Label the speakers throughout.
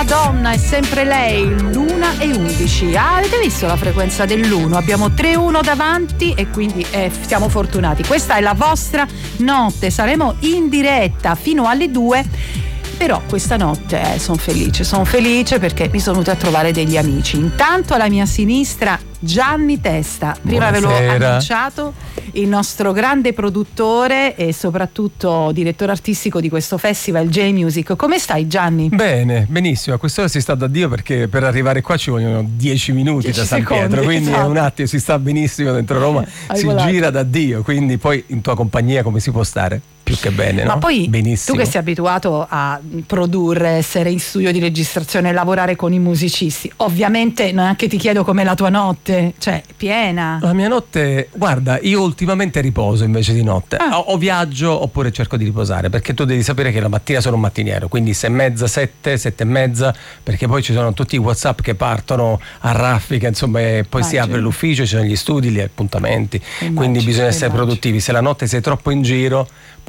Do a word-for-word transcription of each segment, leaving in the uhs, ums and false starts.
Speaker 1: Madonna, è sempre lei, l'una e undici. Ah, avete visto la frequenza dell'uno? Abbiamo tre uno davanti e quindi eh, siamo fortunati. Questa è la vostra notte, saremo in diretta fino alle due. Però questa notte eh, sono felice, sono felice perché mi sono venuta a trovare degli amici. Intanto alla mia sinistra Gianni Testa, prima
Speaker 2: Buonasera.
Speaker 1: Ve l'ho annunciato, il nostro grande produttore e soprattutto direttore artistico di questo festival J-Music. Come stai, Gianni?
Speaker 2: Bene, benissimo. A quest'ora si sta da Dio perché per arrivare qua ci vogliono dieci minuti
Speaker 1: dieci
Speaker 2: da San
Speaker 1: secondi,
Speaker 2: Pietro, quindi
Speaker 1: esatto.
Speaker 2: è un attimo, si sta benissimo dentro Roma,
Speaker 1: Hai
Speaker 2: si
Speaker 1: volato.
Speaker 2: gira da Dio, quindi poi in tua compagnia come si può stare? Più che bene,
Speaker 1: Ma
Speaker 2: no?
Speaker 1: poi
Speaker 2: Benissimo.
Speaker 1: tu che sei abituato a produrre, essere in studio di registrazione, lavorare con i musicisti, ovviamente neanche ti chiedo com'è la tua notte, cioè piena.
Speaker 2: La mia notte, guarda, io ultimamente riposo invece di notte.
Speaker 1: Ah.
Speaker 2: O, o viaggio oppure cerco di riposare, perché tu devi sapere che la mattina sono un mattiniero, quindi sei e mezza, sette, sette e mezza, perché poi ci sono tutti i WhatsApp che partono a raffica, insomma, e poi si
Speaker 1: Immagino.
Speaker 2: apre l'ufficio, ci sono gli studi, gli appuntamenti,
Speaker 1: Immagino,
Speaker 2: quindi bisogna essere
Speaker 1: immagino.
Speaker 2: produttivi. Se la notte sei troppo in giro,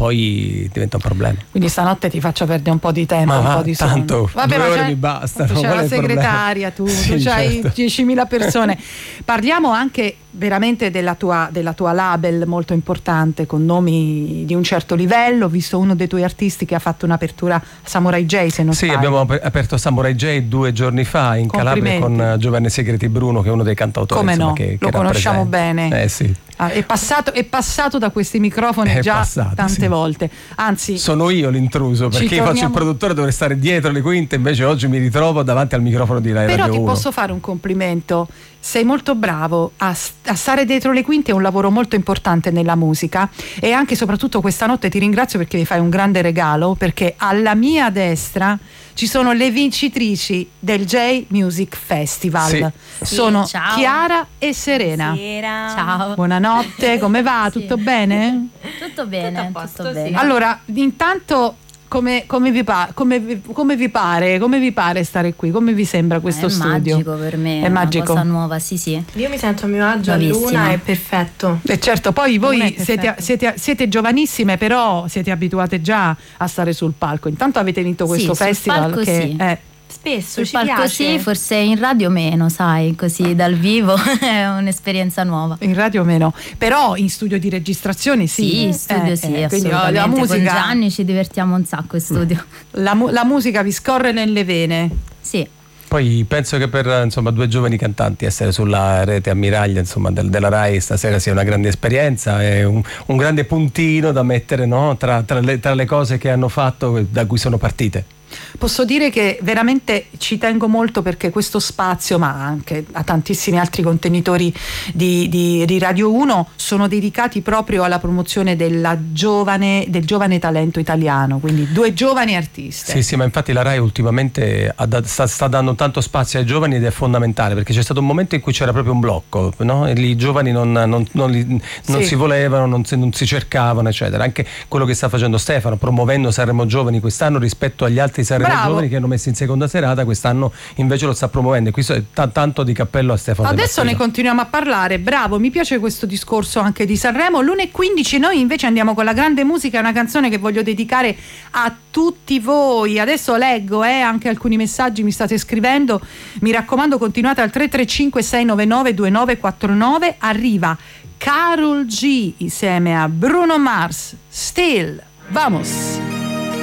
Speaker 2: poi diventa un problema.
Speaker 1: Quindi stanotte ti faccio perdere un po' di tempo,
Speaker 2: Ma
Speaker 1: un
Speaker 2: va,
Speaker 1: po' di sonno.
Speaker 2: tanto,
Speaker 1: Vabbè,
Speaker 2: due
Speaker 1: ma
Speaker 2: ore
Speaker 1: c'è-
Speaker 2: mi bastano,
Speaker 1: C'è
Speaker 2: qual è
Speaker 1: la
Speaker 2: il problema?
Speaker 1: segretaria, tu,
Speaker 2: Sì,
Speaker 1: tu c'hai
Speaker 2: certo.
Speaker 1: diecimila persone. Parliamo anche veramente della tua, della tua label molto importante, con nomi di un certo livello. Ho visto uno dei tuoi artisti che ha fatto un'apertura a Samurai J, se non
Speaker 2: Sì,
Speaker 1: sbaglio.
Speaker 2: abbiamo ap- aperto Samurai J due giorni fa in Calabria
Speaker 1: Complimenti.
Speaker 2: con eh, Giovanni Segreti Bruno, che è uno dei cantautori.
Speaker 1: Come
Speaker 2: insomma,
Speaker 1: no,
Speaker 2: che,
Speaker 1: lo
Speaker 2: che
Speaker 1: conosciamo
Speaker 2: rappresenta.
Speaker 1: bene.
Speaker 2: Eh sì.
Speaker 1: Ah, è, passato, è passato da questi microfoni
Speaker 2: È
Speaker 1: già
Speaker 2: passato,
Speaker 1: tante
Speaker 2: sì.
Speaker 1: volte. Anzi,
Speaker 2: Sono io l'intruso,
Speaker 1: Ci
Speaker 2: perché io faccio il
Speaker 1: torniamo-
Speaker 2: produttore, dovrei stare dietro le quinte, invece oggi mi ritrovo davanti al microfono di Rai
Speaker 1: però
Speaker 2: Radio
Speaker 1: ti
Speaker 2: uno.
Speaker 1: posso fare un complimento. Sei molto bravo a, a stare dietro le quinte, è un lavoro molto importante nella musica, e anche e soprattutto questa notte ti ringrazio perché mi fai un grande regalo, perché alla mia destra ci sono le vincitrici del J-Music Festival.
Speaker 2: Sì.
Speaker 1: Sono
Speaker 3: ciao.
Speaker 1: Chiara e Serena.
Speaker 3: Buonasera. Ciao.
Speaker 1: Buonanotte, come va?
Speaker 3: Sì.
Speaker 1: Tutto bene?
Speaker 3: Tutto bene,
Speaker 4: Tutto a
Speaker 3: tutto,
Speaker 4: posto,
Speaker 3: bene.
Speaker 4: sì.
Speaker 1: Allora, intanto come, come, vi pa- come, vi, come vi pare? Come vi pare stare qui? Come vi sembra questo
Speaker 3: è
Speaker 1: studio?
Speaker 3: magico per me,
Speaker 1: È
Speaker 3: è
Speaker 1: magico.
Speaker 3: una cosa nuova, sì sì.
Speaker 4: Io mi sento a mio agio a
Speaker 3: Bravissima.
Speaker 4: Luna, è perfetto.
Speaker 1: E certo, poi
Speaker 4: Non è
Speaker 1: voi
Speaker 4: perfetto.
Speaker 1: siete, siete, siete giovanissime, però siete abituate già a stare sul palco. Intanto avete vinto questo
Speaker 3: Sì, sul
Speaker 1: festival
Speaker 3: palco
Speaker 1: che
Speaker 3: sì.
Speaker 1: è
Speaker 4: Spesso
Speaker 3: Sul
Speaker 4: ci
Speaker 3: palco
Speaker 4: piace.
Speaker 3: sì, forse in radio meno, sai, così dal vivo è un'esperienza nuova.
Speaker 1: in radio meno, però in studio di registrazione sì.
Speaker 3: Sì, in studio
Speaker 1: Eh,
Speaker 3: sì,
Speaker 1: eh, quindi oh,
Speaker 3: assolutamente.
Speaker 1: la
Speaker 3: Con
Speaker 1: musica,
Speaker 3: Gianni ci divertiamo un sacco in studio.
Speaker 1: la, mu- la musica vi scorre nelle vene.
Speaker 3: Sì.
Speaker 2: Poi penso che per insomma due giovani cantanti essere sulla rete ammiraglia insomma del- della Rai stasera sia una grande esperienza, è un, un grande puntino da mettere, no? tra, tra le, tra le cose che hanno fatto, da cui sono partite.
Speaker 1: Posso dire che veramente ci tengo molto perché questo spazio, ma anche a tantissimi altri contenitori di, di, di Radio uno, sono dedicati proprio alla promozione della giovane, del giovane talento italiano, quindi due giovani artiste.
Speaker 2: Sì, sì, ma infatti la Rai ultimamente ha da- sta, sta dando tanto spazio ai giovani ed è fondamentale, perché c'è stato un momento in cui c'era proprio un blocco, no? E lì i giovani non, non- non li- non
Speaker 1: Sì.
Speaker 2: si volevano, non si, non si cercavano, eccetera. Anche quello che sta facendo Stefano, promuovendo Sanremo Giovani quest'anno rispetto agli altri Sanremo
Speaker 1: Bravo.
Speaker 2: Giovani che hanno messo in seconda serata, quest'anno invece lo sta promuovendo. E questo è ta- tanto di cappello a Stefano. De
Speaker 1: Adesso ne
Speaker 2: Martino.
Speaker 1: continuiamo a parlare, bravo, mi piace questo discorso anche di Sanremo. L'una e quindici noi invece andiamo con la grande musica, è una canzone che voglio dedicare a tutti voi. Adesso leggo eh, anche alcuni messaggi mi state scrivendo, mi raccomando continuate al tre tre cinque sei nove nove due nove quattro nove. Arriva Karol G insieme a Bruno Mars, Still, vamos.